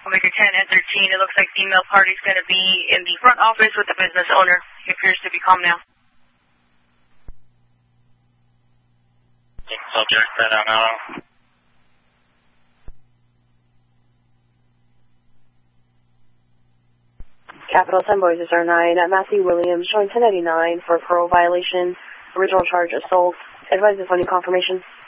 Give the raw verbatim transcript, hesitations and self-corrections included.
Omega ten and thirteen, it looks like female party's going to be in the front office with the business owner. He appears to be calm now. Subject set on auto. Capital ten Boys are nine at Matthew Williams, showing ten ninety-nine for parole violation, original charge assault. Advise if any confirmation.